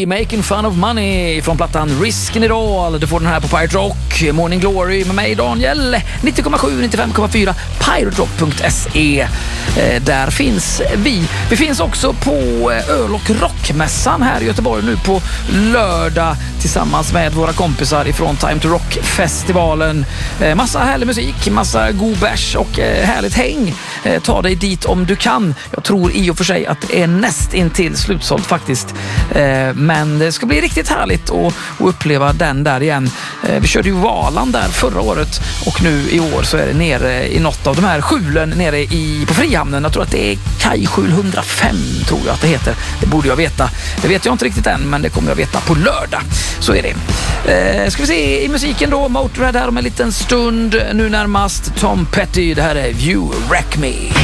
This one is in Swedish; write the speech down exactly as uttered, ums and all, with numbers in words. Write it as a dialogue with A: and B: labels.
A: Lee, Making Fun of Money från plattan Risk and It All. Du får den här på Pirate Rock, Morning Glory med mig Daniel, nittio komma sju, nittiofem komma fyra, pirate rock punkt se. Eh, där finns vi. Vi finns också på Öl- och rockmässan här i Göteborg nu på lördag tillsammans med våra kompisar ifrån Time to Rock-festivalen. Eh, massa härlig musik, massa god bärs och eh, härligt häng. Eh, ta dig dit om du kan. Jag tror i och för sig att det är näst intill slutsålt faktiskt. Eh, men det ska bli riktigt härligt att, att uppleva den där igen. Eh, vi körde ju Valand där förra året och nu i år så är det nere i något av de här skjulen nere i, på Frihamnen. Jag tror att det är Kaj sjuhundrafem tror jag att det heter. Det borde jag veta. Det vet jag inte riktigt än, men det kommer jag veta på lördag. Så är det. Eh, ska vi se i musiken då. Motörhead här om en liten stund. Nu närmast Tom Petty. Det här är You Wreck Me.